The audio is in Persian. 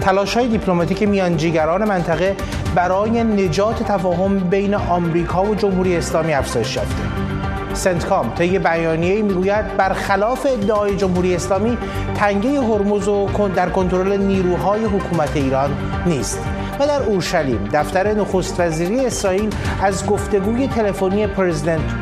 تلاش‌های دیپلماتیک میانجیگران منطقه برای نجات تفاهم بین آمریکا و جمهوری اسلامی افزایش یافته. سنتکام طی بیانیه‌ای میگوید برخلاف ادعای جمهوری اسلامی تنگه هرمز در کنترل نیروهای حکومت ایران نیست. و در اورشلیم دفتر نخست وزیری اسرائیل از گفتگوی تلفنی پرزیدنت